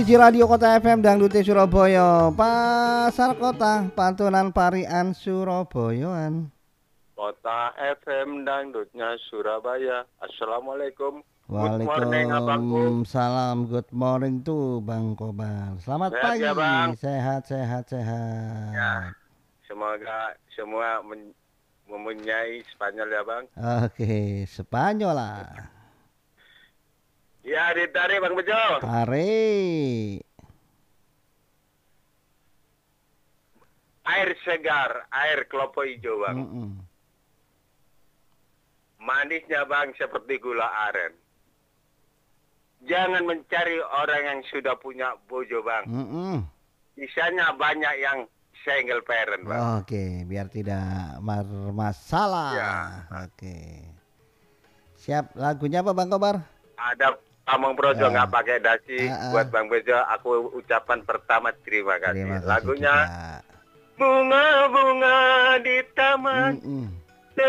Di Radio Kota FM Dangdute Surabaya, Pasar Kota, Pantunan Parian Surabayaan. Kota FM Dangdutnya Surabaya. Assalamualaikum. Good morning abangku. Waalaikumsalam. Good morning tuh Bang Kobar. Selamat Sehat pagi. ya, Bang? Sehat. Ya, semoga semua mempunyai Spanyol ya Bang. Oke, Spanyol lah. Ya, ditarik Bang Bejo. Tarik. Air segar, air kelapa hijau Bang. Manisnya Bang seperti gula aren. Jangan mencari orang yang sudah punya bojo Bang. Bisanya banyak yang single parent Bang. Oke, biar tidak masalah. Ya. Oke. Siap, lagunya apa Bang Kobar? Ada Pamong Projo nggak pakai dasi. Buat Bang Bejo, aku ucapan pertama terima kasih. Terima kasih Lagunya juga. Bunga-bunga di taman